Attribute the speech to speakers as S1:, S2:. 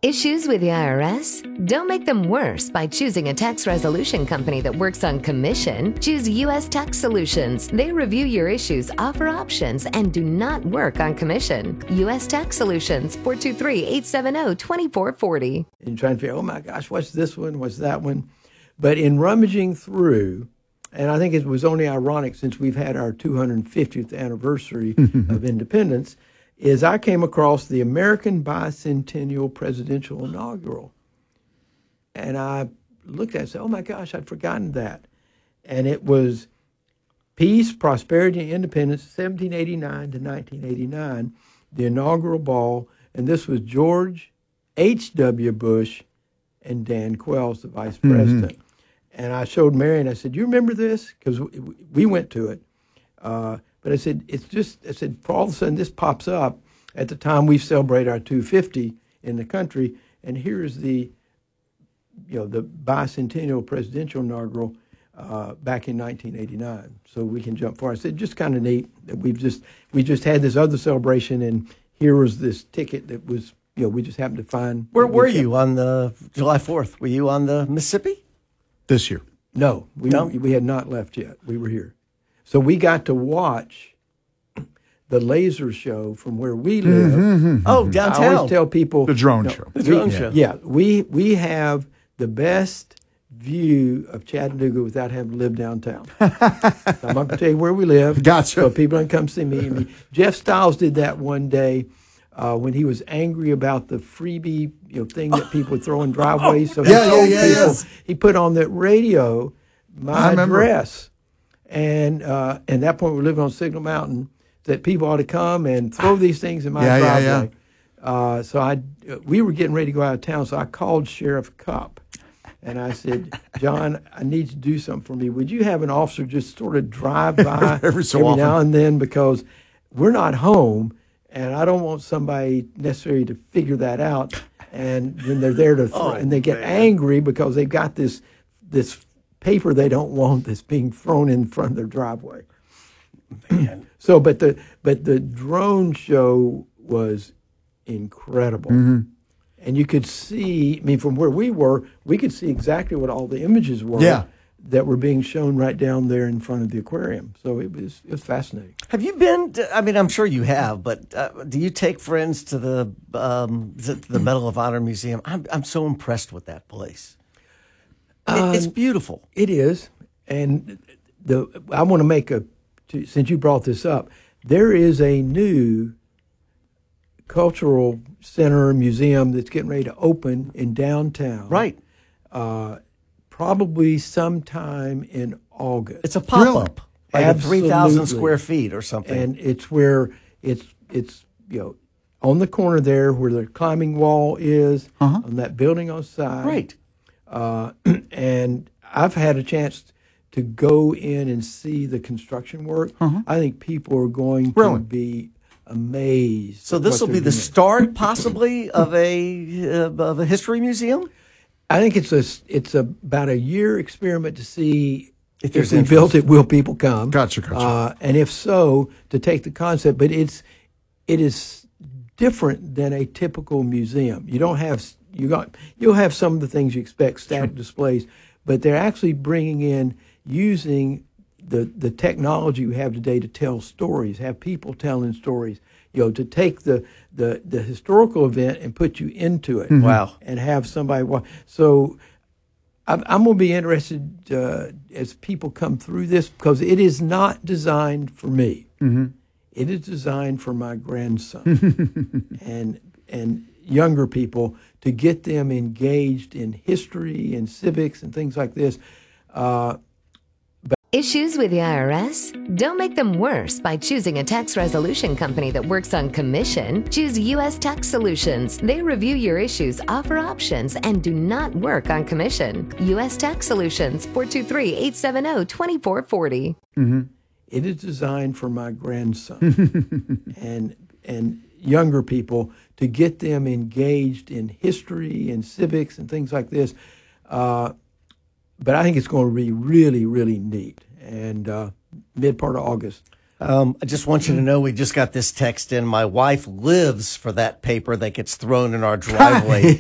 S1: Issues with the IRS? Don't make them worse by choosing a tax resolution company that works on commission. Choose U.S. Tax Solutions. They review your issues, offer options, and do not work on commission. U.S. Tax Solutions, 423-870-2440.
S2: And trying to figure, oh my gosh, what's this one? What's that one? But in rummaging through, and I think it was only ironic since we've had our 250th anniversary of independence, is I came across the American Bicentennial Presidential Inaugural. And I looked at it and said, oh my gosh, I'd forgotten that. And it was Peace, Prosperity, and Independence, 1789 to 1989, the inaugural ball. And this was George H.W. Bush and Dan Quayle, the vice president. And I showed Mary and I said, you remember this? Because we went to it. But I said, for all of a sudden this pops up at the time we celebrate our 250 in the country, and here's the bicentennial presidential inaugural back in 1989. So we can jump forward. I said, just kind of neat that we just had this other celebration, and here was this ticket that was, we just happened to find.
S3: Where were you on the July 4th? Were you on the Mississippi?
S4: This year.
S2: No, we had not left yet. We were here. So we got to watch the laser show from where we live.
S3: Oh, downtown.
S2: I always tell people.
S4: The drone show.
S3: The drone show.
S2: Yeah, we have the best view of Chattanooga without having to live downtown. So I'm not going to tell you where we live.
S4: Gotcha.
S2: So people don't come see me. Jeff Styles did that one day when he was angry about the freebie thing that people would throw in driveways. So he put on that radio my address. And at that point, we're living on Signal Mountain, that people ought to come and throw these things in my driveway. So we were getting ready to go out of town, so I called Sheriff Cupp. And I said, John, I need to do something for me. Would you have an officer just sort of drive by
S4: every
S2: now and then? Because we're not home, and I don't want somebody necessarily to figure that out. And when they're there and they get angry because they've got this paper they don't want that's being thrown in front of their driveway. Man. So, but the drone show was incredible. And you could see, from where we were, we could see exactly what all the images were that were being shown right down there in front of the aquarium. So it was fascinating.
S3: Have you been I'm sure you have, but do you take friends to the Medal of Honor Museum? I'm so impressed with that place. It's beautiful.
S2: It is. And I want to make since you brought this up, there is a new cultural center museum that's getting ready to open in downtown.
S3: Right.
S2: Probably sometime in August.
S3: It's a pop-up. Like 3,000 square feet or something.
S2: And it's where it's on the corner there where the climbing wall is, on that building on the side.
S3: Right.
S2: And I've had a chance to go in and see the construction work. I think people are going to be amazed.
S3: So this will be the start, possibly, of a history museum?
S2: I think it's about a year experiment to see if we built it, will people come?
S4: Gotcha.
S2: And if so, to take the concept. But it is different than a typical museum. You don't have you'll have some of the things you expect, static displays, but they're actually bringing in using the technology we have today to tell stories, have people telling stories, to take the historical event and put you into it.
S3: Wow. And
S2: have somebody watch. So I'm going to be interested as people come through this, because it is not designed for me. It is designed for my grandson and younger people, to get them engaged in history and civics and things like this.
S1: Issues with the IRS? Don't make them worse by choosing a tax resolution company that works on commission. Choose U.S. Tax Solutions. They review your issues, offer options, and do not work on commission. U.S. Tax Solutions, 423-870-2440.
S2: It is designed for my grandson and younger people, to get them engaged in history and civics and things like this. But I think it's going to be really, really neat. And mid part of August.
S3: I just want you to know we just got this text in. My wife lives for that paper that gets thrown in our driveway